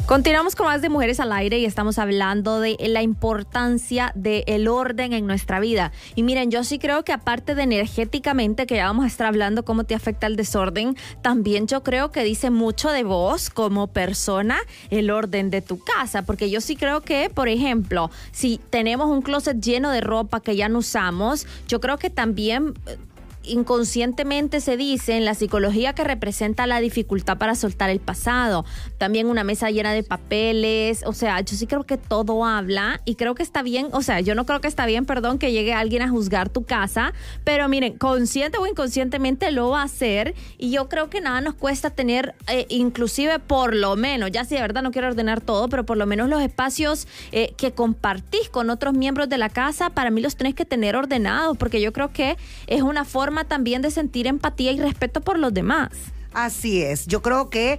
Continuamos con más de Mujeres al Aire y estamos hablando de la importancia del orden en nuestra vida. Y miren, yo sí creo que aparte de energéticamente, que ya vamos a estar hablando cómo te afecta el desorden, también yo creo que dice mucho de vos como persona el orden de tu casa. Porque yo sí creo que, por ejemplo, si tenemos un closet lleno de ropa que ya no usamos, yo creo que también inconscientemente se dice en la psicología que representa la dificultad para soltar el pasado. También una mesa llena de papeles. O sea, yo sí creo que todo habla y creo que está bien. O sea, yo no creo que está bien, que llegue alguien a juzgar tu casa, pero miren, consciente o inconscientemente lo va a hacer y yo creo que nada nos cuesta tener, inclusive por lo menos, ya si de verdad no quiero ordenar todo, pero por lo menos los espacios que compartís con otros miembros de la casa, para mí los tenés que tener ordenados, porque yo creo que es una forma también de sentir empatía y respeto por los demás. Así es, yo creo que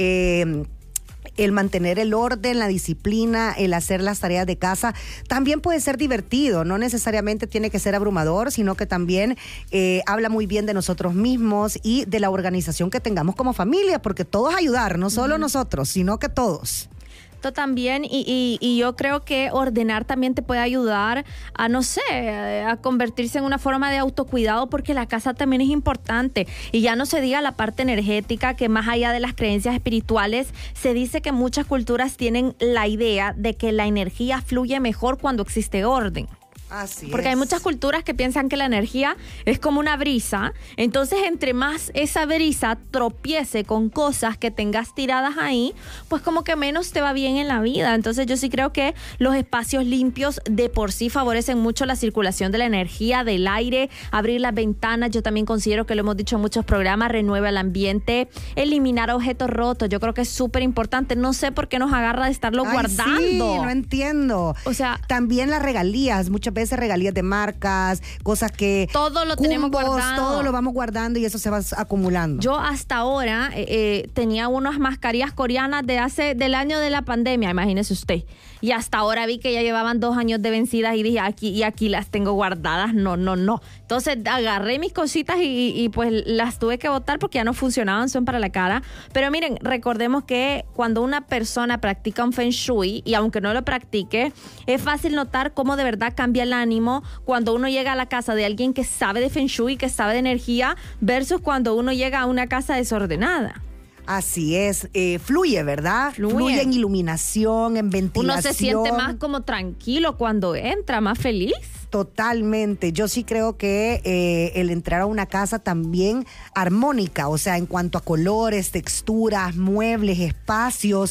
el mantener el orden, la disciplina, el hacer las tareas de casa, también puede ser divertido, no necesariamente tiene que ser abrumador, sino que también habla muy bien de nosotros mismos y de la organización que tengamos como familia, porque todos ayudar, no solo nosotros, sino que todos. También y yo creo que ordenar también te puede ayudar a, no sé, a convertirse en una forma de autocuidado, porque la casa también es importante. Y ya no se diga la parte energética, que más allá de las creencias espirituales, se dice que muchas culturas tienen la idea de que la energía fluye mejor cuando existe orden. Así porque es. Hay muchas culturas que piensan que la energía es como una brisa, entonces entre más esa brisa tropiece con cosas que tengas tiradas ahí, pues como que menos te va bien en la vida. Entonces yo sí creo que los espacios limpios de por sí favorecen mucho la circulación de la energía, del aire, abrir las ventanas. Yo también considero que lo hemos dicho en muchos programas, renueva el ambiente, eliminar objetos rotos. Yo creo que es súper importante. No sé por qué nos agarra de estarlo guardando. Sí, no entiendo. O sea, también las regalías, muchas veces regalías de marcas, cosas que todo lo tenemos guardado, todo lo vamos guardando y eso se va acumulando. Yo hasta ahora tenía unas mascarillas coreanas del año de la pandemia, imagínese usted, y hasta ahora vi que ya llevaban 2 años de vencidas y dije aquí las tengo guardadas, no. Entonces agarré mis cositas y pues las tuve que botar porque ya no funcionaban, son para la cara. Pero miren, recordemos que cuando una persona practica un Feng Shui, y aunque no lo practique, es fácil notar cómo de verdad cambia el ánimo cuando uno llega a la casa de alguien que sabe de Feng Shui, que sabe de energía, versus cuando uno llega a una casa desordenada. Así es, fluye, ¿verdad? Fluye en iluminación, en ventilación. Uno se siente más como tranquilo cuando entra, más feliz. Totalmente. Yo sí creo que el entrar a una casa también armónica, o sea, en cuanto a colores, texturas, muebles, espacios,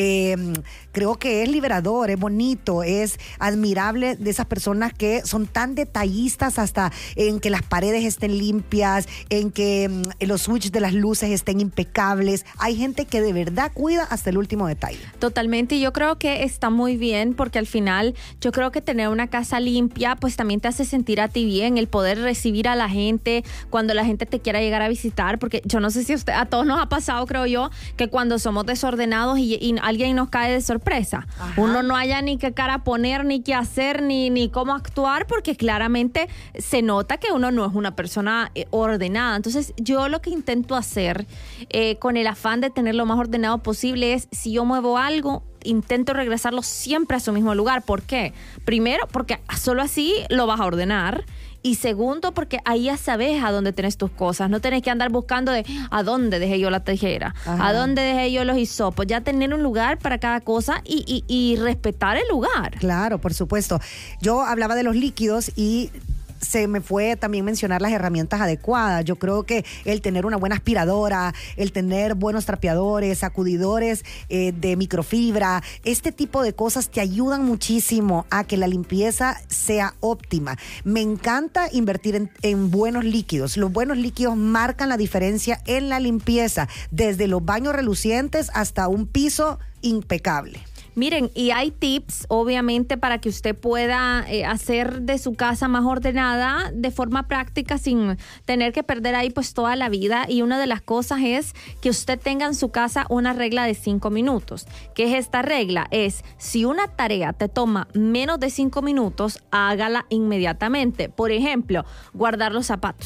creo que es liberador, es bonito, es admirable de esas personas que son tan detallistas, hasta en que las paredes estén limpias, en que los switches de las luces estén impecables. Hay gente que de verdad cuida hasta el último detalle. Totalmente, y yo creo que está muy bien, porque al final yo creo que tener una casa limpia pues también te hace sentir a ti bien, el poder recibir a la gente cuando la gente te quiera llegar a visitar, porque yo no sé si a todos nos ha pasado, creo yo, que cuando somos desordenados y alguien nos cae de sorpresa, ajá, uno no haya ni qué cara poner, ni qué hacer, ni cómo actuar, porque claramente se nota que uno no es una persona ordenada. Entonces yo lo que intento hacer con el afán de tener lo más ordenado posible es, si yo muevo algo, intento regresarlo siempre a su mismo lugar. ¿Por qué? Primero, porque solo así lo vas a ordenar. Y segundo, porque ahí ya sabes a dónde tenés tus cosas. No tenés que andar buscando de a dónde dejé yo la tijera, ajá, a dónde dejé yo los hisopos. Ya tener un lugar para cada cosa y respetar el lugar. Claro, por supuesto. Yo hablaba de los líquidos y se me fue también mencionar las herramientas adecuadas. Yo creo que el tener una buena aspiradora, el tener buenos trapeadores, sacudidores de microfibra, este tipo de cosas te ayudan muchísimo a que la limpieza sea óptima. Me encanta invertir en buenos líquidos. Los buenos líquidos marcan la diferencia en la limpieza, desde los baños relucientes hasta un piso impecable. Miren, y hay tips, obviamente, para que usted pueda hacer de su casa más ordenada de forma práctica sin tener que perder ahí pues toda la vida. Y una de las cosas es que usted tenga en su casa una regla de 5 minutos. ¿Qué es esta regla? Es, si una tarea te toma menos de 5 minutos, hágala inmediatamente. Por ejemplo, guardar los zapatos.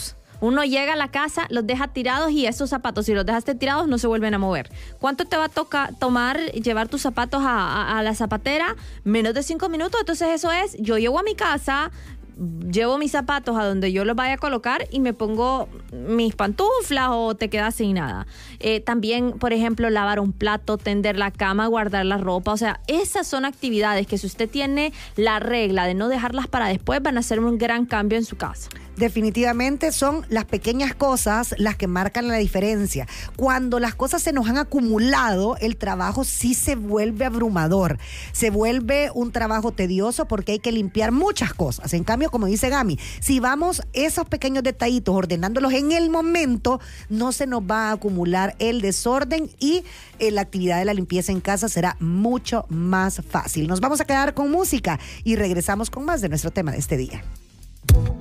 Uno llega a la casa, los deja tirados y esos zapatos, si los dejaste tirados, no se vuelven a mover. ¿Cuánto te va a tomar llevar tus zapatos a la zapatera? Menos de 5 minutos. Entonces eso es, yo llego a mi casa, llevo mis zapatos a donde yo los vaya a colocar y me pongo mis pantuflas o te quedas sin nada. También, por ejemplo, lavar un plato, tender la cama, guardar la ropa. O sea, esas son actividades que si usted tiene la regla de no dejarlas para después, van a hacer un gran cambio en su casa. Definitivamente son las pequeñas cosas las que marcan la diferencia. Cuando las cosas se nos han acumulado, el trabajo sí se vuelve abrumador. Se vuelve un trabajo tedioso porque hay que limpiar muchas cosas. En cambio, como dice Gami, si vamos esos pequeños detallitos ordenándolos en el momento, no se nos va a acumular el desorden y la actividad de la limpieza en casa será mucho más fácil. Nos vamos a quedar con música y regresamos con más de nuestro tema de este día.